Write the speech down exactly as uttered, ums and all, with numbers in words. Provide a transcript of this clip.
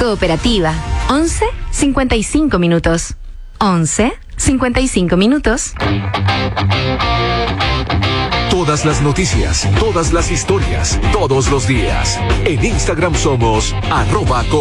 Cooperativa, once cincuenta y cinco minutos. once cincuenta y cinco minutos. Todas las noticias, todas las historias, todos los días. En Instagram somos arroba